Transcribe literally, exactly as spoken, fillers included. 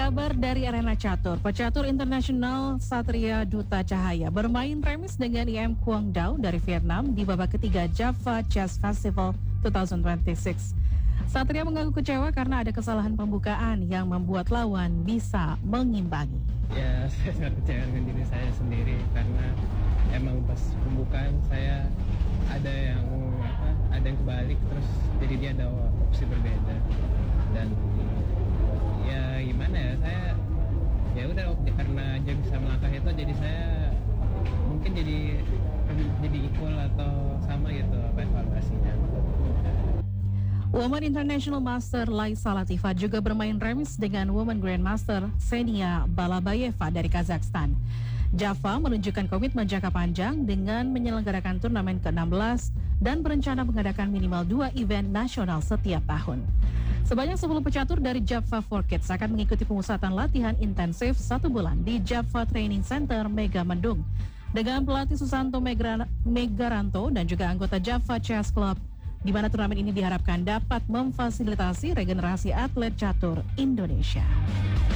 Kabar dari arena catur, pecatur internasional Satria Duta Cahaya bermain remis dengan I M Quang Dao dari Vietnam di babak ketiga Java Chess Festival dua ribu dua puluh enam. Satria mengaku kecewa karena ada kesalahan pembukaan yang membuat lawan bisa mengimbangi. Ya, saya sangat kecewa dengan diri saya sendiri karena emang pas pembukaan saya ada yang apa, ada yang kebalik, terus jadi dia ada opsi berbeda dan ya gimana ya, saya ya udah karena dia bisa melangkah itu, jadi saya mungkin jadi jadi equal atau sama gitu apa evaluasinya. Woman International Master Laisa Latifa juga bermain remis dengan Woman Grandmaster Ksenia Balabayeva dari Kazakhstan. Java menunjukkan komitmen jangka panjang dengan menyelenggarakan turnamen ke enam belas dan berencana mengadakan minimal dua event nasional setiap tahun. Sebanyak sepuluh pecatur dari Java for Kids akan mengikuti pemusatan latihan intensif satu bulan di Java Training Center Mega Mendung dengan pelatih Susanto Megaranto dan juga anggota Java Chess Club, di mana turnamen ini diharapkan dapat memfasilitasi regenerasi atlet catur Indonesia.